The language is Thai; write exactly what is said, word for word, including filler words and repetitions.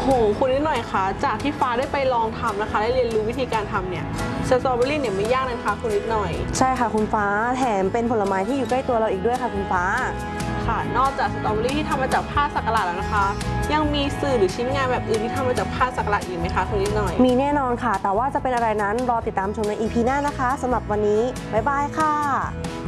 โหคุณนิดหน่อยคะจากที่ฟ้าได้ไปลองทำนะคะได้เรียนรู้วิธีการทำเนี่ยสตรอเบอรี่เนี่ยไม่ยากนะคะคุณนิดหน่อยใช่ค่ะคุณฟ้าแถมเป็นผลไม้ที่อยู่ใกล้ตัวเราอีกด้วยค่ะคุณฟ้าค่ะนอกจากสตรอเบอรี่ที่ทำมาจากผ้าสักหลาดแล้วนะคะยังมีสื่อหรือชิ้นงานแบบอื่นที่ทำมาจากผ้าสักหลาดอีกไหมคะคุณนิดหน่อยมีแน่นอนค่ะแต่ว่าจะเป็นอะไรนั้นรอติดตามชมใน อี พี หน้านะคะสำหรับวันนี้บ๊ายบายค่ะ